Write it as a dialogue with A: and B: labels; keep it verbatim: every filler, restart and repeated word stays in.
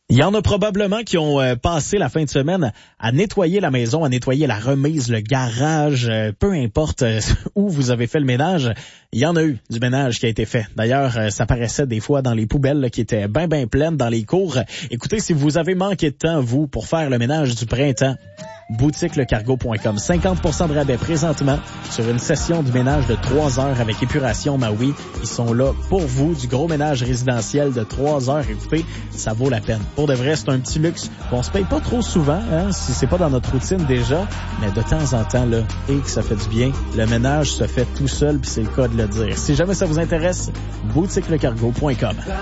A: Il y en a probablement qui ont euh, passé la fin de semaine à nettoyer la maison, à nettoyer la remise, le garage, euh, peu importe euh, où vous avez fait le ménage. Il y en a eu du ménage qui a été fait. D'ailleurs, euh, ça paraissait des fois dans les poubelles là, qui étaient bien, bien pleines dans les cours. Écoutez, si vous avez manqué de temps, vous, pour faire le ménage du printemps, boutique le cargo point com. cinquante pour cent de rabais présentement sur une session de ménage de trois heures avec épuration Maui. Ils sont là pour vous. Du gros ménage résidentiel de trois heures. Écoutez, ça vaut la peine. Pour de vrai, c'est un petit luxe qu'on se paye pas trop souvent, hein, si c'est pas dans notre routine déjà. Mais de temps en temps, là, et que ça fait du bien, le ménage se fait tout seul, puis c'est le cas de le dire. Si jamais ça vous intéresse, boutique le cargo point com.